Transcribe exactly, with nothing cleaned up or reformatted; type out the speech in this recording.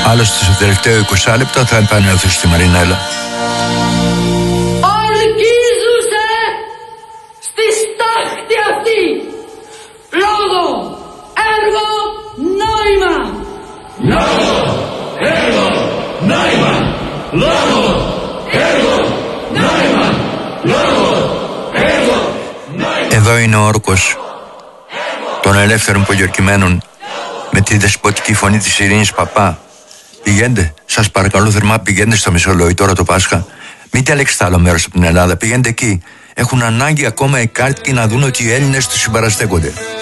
Άλλωστε στο τελευταίο είκοσι λεπτό θα επανέλθω στη Μαρινέλα. Ορκίζουσε στη στάχτη αυτή λόγο, έργο, νόημα. Λόγο, έργο, νόημα. Λόγο, έργο, νόημα. Λόγο, έργο, νόημα. Εδώ είναι ο όρκος των ελεύθερων πολιορκημένων με τη δεσποτική φωνή της Ειρήνης Παπά. Πηγαίνετε, σας παρακαλώ θερμά, πηγαίνετε στο Μεσολόι τώρα το Πάσχα. Μην διαλέξετε άλλο μέρος από την Ελλάδα, πηγαίνετε εκεί. Έχουν ανάγκη ακόμα οι κάτοικοι να δουν ότι οι Έλληνες τους συμπαραστέκονται.